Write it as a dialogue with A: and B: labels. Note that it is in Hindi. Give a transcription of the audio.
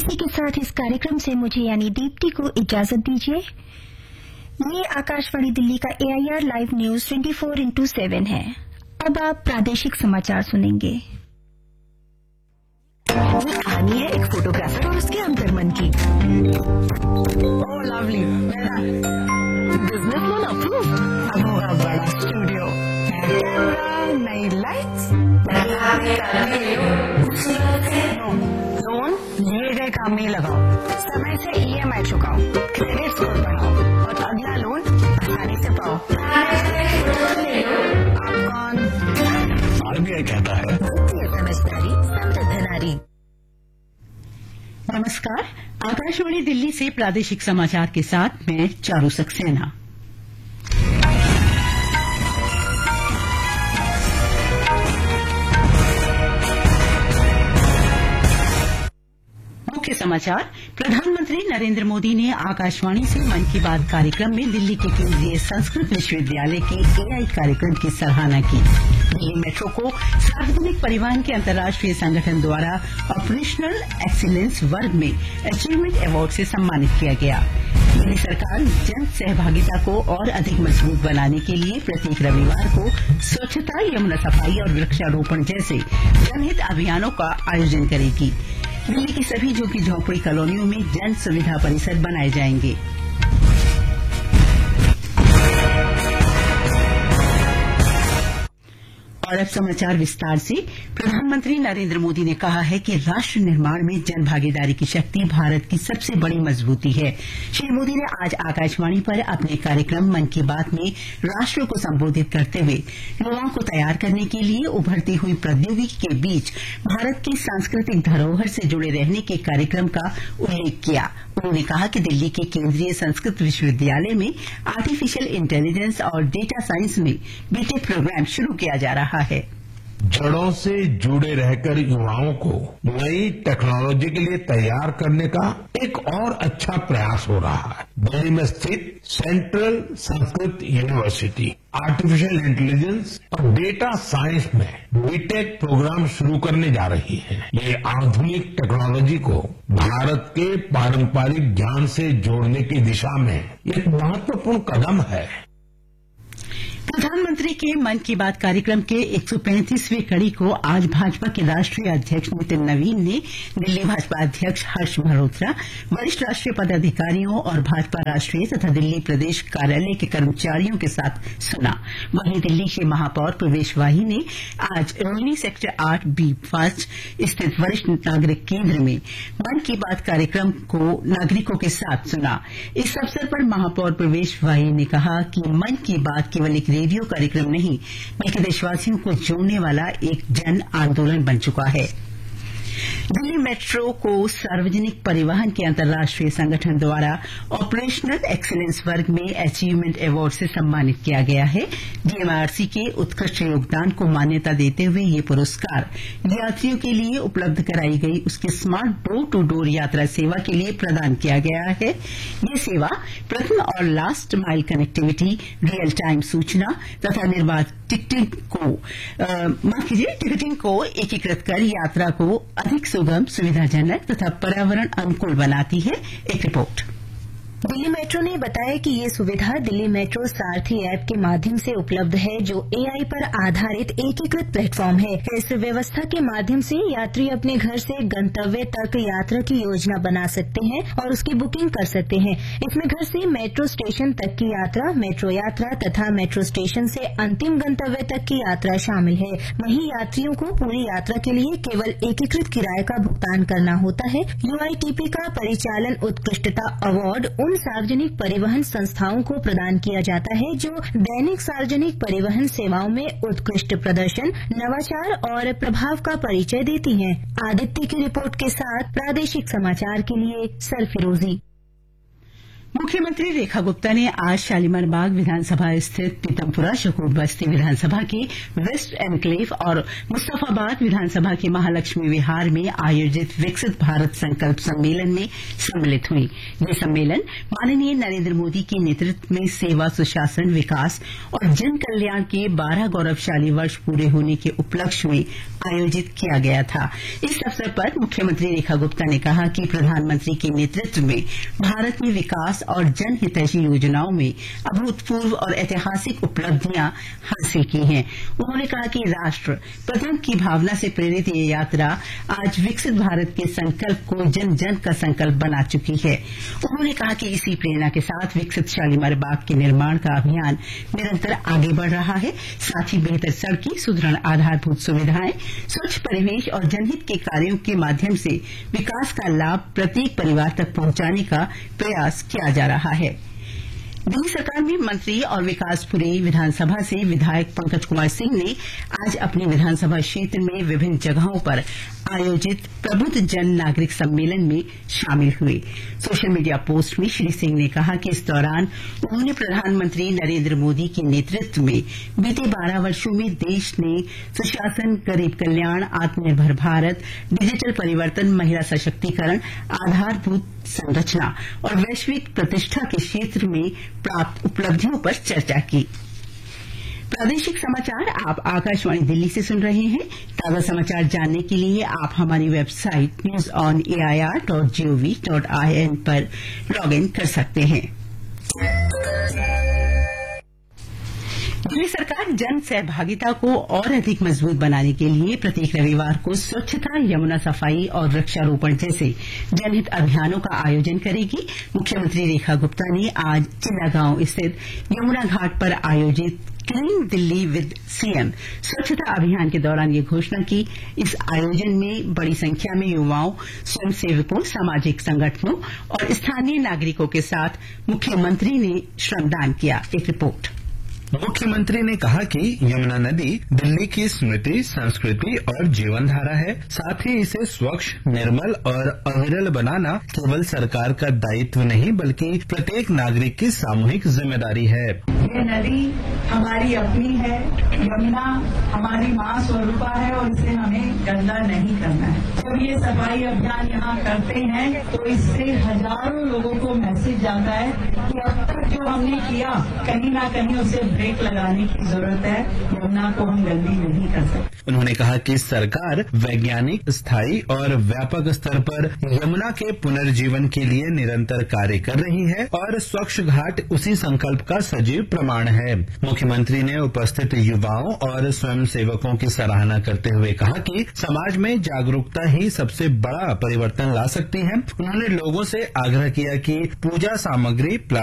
A: इसी के साथ इस कार्यक्रम से मुझे यानी दीप्ति को इजाजत दीजिए। ये आकाशवाणी दिल्ली का AIR लाइव न्यूज 24x7 है। अब आप प्रादेशिक समाचार सुनेंगे।
B: ये कहानी है एक फोटोग्राफर और उसके अंतर्मन की। ओह लवली, मेरा बिजनेस लोन अप्रूव। अब होगा बड़ा स्टूडियो, कैमरा, नई लाइट्स। लोन लिए गए काम में लगाओ, समय से EMI चुकाओ, क्रेडिट स्कोर बढ़ाओ और अगला लोन आसानी से पाओ। आप कौन?
C: RBI कहता है
B: समझदारी समृद्ध नारी।
D: नमस्कार, आकाशवाणी दिल्ली से प्रादेशिक समाचार के साथ मैं चारू सक्सेना। मुख्य समाचार। प्रधानमंत्री नरेंद्र मोदी ने आकाशवाणी से मन की बात कार्यक्रम में दिल्ली के केंद्रीय संस्कृत विश्वविद्यालय के AI कार्यक्रम की सराहना की। दिल्ली मेट्रो को सार्वजनिक परिवहन के अंतर्राष्ट्रीय संगठन द्वारा ऑपरेशनल एक्सीलेंस वर्ग में अचीवमेंट अवार्ड से सम्मानित किया गया। दिल्ली सरकार जन सहभागिता को और अधिक मजबूत बनाने के लिए प्रत्येक रविवार को स्वच्छता, यमुना सफाई और वृक्षारोपण जैसे जनहित अभियानों का आयोजन करेगी। दिल्ली की सभी झुग्गी झोंपड़ी कॉलोनियों में जन सुविधा परिसर बनाए जाएंगे। और अब समाचार विस्तार से। प्रधानमंत्री नरेंद्र मोदी ने कहा है कि राष्ट्र निर्माण में जन भागीदारी की शक्ति भारत की सबसे बड़ी मजबूती है। श्री मोदी ने आज आकाशवाणी पर अपने कार्यक्रम मन की बात में राष्ट्र को संबोधित करते हुए युवाओं को तैयार करने के लिए उभरती हुई प्रौद्योगिकी के बीच भारत की सांस्कृतिक धरोहर से जुड़े रहने के कार्यक्रम का उल्लेख किया। उन्होंने कहा कि दिल्ली के केंद्रीय संस्कृत विश्वविद्यालय में आर्टिफिशियल इंटेलिजेंस और डेटा साइंस में BTech प्रोग्राम शुरू किया जा रहा है।
C: जड़ों से जुड़े रहकर युवाओं को नई टेक्नोलॉजी के लिए तैयार करने का एक और अच्छा प्रयास हो रहा है। दिल्ली में स्थित central Sanskrit university artificial intelligence और डेटा साइंस में BTech प्रोग्राम शुरू करने जा रही है। ये आधुनिक टेक्नोलॉजी को भारत के पारंपरिक ज्ञान से जोड़ने की दिशा में एक महत्वपूर्ण कदम है।
D: प्रधानमंत्री के मन की बात कार्यक्रम के 135वें कड़ी को आज भाजपा के राष्ट्रीय अध्यक्ष नितिन नवीन ने दिल्ली भाजपा अध्यक्ष हर्ष मल्होत्रा, वरिष्ठ राष्ट्रीय पदाधिकारियों और भाजपा राष्ट्रीय तथा दिल्ली प्रदेश कार्यालय के कर्मचारियों के साथ सुना। वहीं दिल्ली के महापौर प्रवेश वाही ने आज रोहिणी सेक्टर 8B5 स्थित वरिष्ठ नागरिक केंद्र में मन की बात कार्यक्रम को नागरिकों के साथ सुना। इस अवसर पर महापौर प्रवेश वाही ने कहा कि मन की बात केवल एक रेडियो कार्यक्रम नहीं बल्कि देशवासियों को जोड़ने वाला एक जन आंदोलन बन चुका है। दिल्ली मेट्रो को सार्वजनिक परिवहन के अंतर्राष्ट्रीय संगठन द्वारा ऑपरेशनल एक्सीलेंस वर्ग में अचीवमेंट अवार्ड से सम्मानित किया गया है। DMRC के उत्कृष्ट योगदान को मान्यता देते हुए ये पुरस्कार यात्रियों के लिए उपलब्ध कराई गई उसकी स्मार्ट डोर टू डोर यात्रा सेवा के लिए प्रदान किया गया है। ये सेवा प्रथम और last mile connectivity, real time सूचना तथा निर्बाध टिकटिंग को एकीकृत कर यात्रा को अधिक सुगम, सुविधाजनक तथा पर्यावरण अनुकूल बनाती है। एक रिपोर्ट।
A: दिल्ली मेट्रो ने बताया कि ये सुविधा दिल्ली मेट्रो सारथी ऐप के माध्यम से उपलब्ध है, जो AI पर आधारित एकीकृत प्लेटफॉर्म है। इस व्यवस्था के माध्यम से यात्री अपने घर से गंतव्य तक यात्रा की योजना बना सकते हैं और उसकी बुकिंग कर सकते हैं। इसमें घर से मेट्रो स्टेशन तक की यात्रा, मेट्रो यात्रा तथा मेट्रो स्टेशन से अंतिम गंतव्य तक की यात्रा शामिल है। वहीं यात्रियों को पूरी यात्रा के लिए केवल एकीकृत किराए का भुगतान करना होता है। UITP का परिचालन उत्कृष्टता अवार्ड उन सार्वजनिक परिवहन संस्थाओं को प्रदान किया जाता है जो दैनिक सार्वजनिक परिवहन सेवाओं में उत्कृष्ट प्रदर्शन, नवाचार और प्रभाव का परिचय देती हैं। आदित्य की रिपोर्ट के साथ प्रादेशिक समाचार के लिए सरफिरोजी।
D: मुख्यमंत्री रेखा गुप्ता ने आज शालीमार बाग विधानसभा स्थित पीतमपुरा शकूर बस्ती विधानसभा के वेस्ट एनक्लेव और मुस्तफाबाद विधानसभा के महालक्ष्मी विहार में आयोजित विकसित भारत संकल्प सम्मेलन में सम्मिलित हुई। ये सम्मेलन माननीय नरेंद्र मोदी के नेतृत्व में सेवा, सुशासन, विकास और जन कल्याण के 12 गौरवशाली वर्ष पूरे होने के उपलक्ष्य में आयोजित किया गया था। इस अवसर पर मुख्यमंत्री रेखा गुप्ता ने कहा कि प्रधानमंत्री के नेतृत्व में भारत ने विकास और जनहितैषी योजनाओं में अभूतपूर्व और ऐतिहासिक उपलब्धियां हासिल की हैं। उन्होंने कहा कि राष्ट्र प्रथम की भावना से प्रेरित ये यात्रा आज विकसित भारत के संकल्प को जन जन का संकल्प बना चुकी है। उन्होंने कहा कि इसी प्रेरणा के साथ विकसित शालीमार बाग के निर्माण का अभियान निरंतर आगे बढ़ रहा है। साथ ही बेहतर सड़कें, सुदृढ़ आधारभूत सुविधाएं, स्वच्छ परिवेश और जनहित के कार्यों के माध्यम से विकास का लाभ प्रत्येक परिवार तक पहुंचाने का प्रयास किया जा रहा है। दिल्ली सरकार में मंत्री और विकासपुरी विधानसभा से विधायक पंकज कुमार सिंह ने आज अपने विधानसभा क्षेत्र में विभिन्न जगहों पर आयोजित प्रबुद्ध जन नागरिक सम्मेलन में शामिल हुए। सोशल मीडिया पोस्ट में श्री सिंह ने कहा कि इस दौरान उन्होंने प्रधानमंत्री नरेंद्र मोदी के नेतृत्व में बीते 12 वर्षों में देश ने सुशासन, गरीब कल्याण, आत्मनिर्भर भारत, डिजिटल परिवर्तन, महिला सशक्तिकरण, आधारभूत संरचना और वैश्विक प्रतिष्ठा के क्षेत्र में प्राप्त उपलब्धियों पर चर्चा की। प्रादेशिक समाचार आप आकाशवाणी दिल्ली से सुन रहे हैं। ताजा समाचार जानने के लिए आप हमारी वेबसाइट newsonair.gov.in पर लॉग इन कर सकते हैं। दिल्ली सरकार जन सहभागिता को और अधिक मजबूत बनाने के लिए प्रत्येक रविवार को स्वच्छता, यमुना सफाई और वृक्षारोपण जैसे जनहित अभियानों का आयोजन करेगी। मुख्यमंत्री रेखा गुप्ता ने आज चिल्लागांव स्थित यमुना घाट पर आयोजित क्लीन दिल्ली विद सीएम स्वच्छता अभियान के दौरान ये घोषणा की। इस आयोजन में बड़ी संख्या में युवाओं, स्वयंसेवकों, सामाजिक संगठनों और स्थानीय नागरिकों के साथ मुख्यमंत्री ने श्रमदान किया। एक रिपोर्ट।
E: मुख्यमंत्री ने कहा कि यमुना नदी दिल्ली की स्मृति, संस्कृति और जीवन धारा है। साथ ही इसे स्वच्छ, निर्मल और अविरल बनाना केवल सरकार का दायित्व नहीं बल्कि प्रत्येक नागरिक की सामूहिक जिम्मेदारी है।
F: ये नदी हमारी अपनी है, यमुना हमारी माँ स्वरूपा है और इसे हमें गंदा नहीं करना है। जब ये सफाई अभियान यहाँ करते हैं तो इससे हजारों लोगों को मैसेज जाता है कि अब तक जो हमने किया कहीं ना कहीं उसे ब्रेक लगाने की जरूरत है। यमुना को हम गंदी नहीं कर सकते।
E: उन्होंने कहा कि सरकार वैज्ञानिक, स्थायी और व्यापक स्तर पर यमुना के पुनर्जीवन के लिए निरंतर कार्य कर रही है और स्वच्छ घाट उसी संकल्प का सजीव प्रमाण है। मुख्यमंत्री ने उपस्थित युवाओं और स्वयंसेवकों की सराहना करते हुए कहा कि समाज में जागरूकता ही सबसे बड़ा परिवर्तन ला सकती है। उन्होंने लोगों से आग्रह किया कि पूजा सामग्री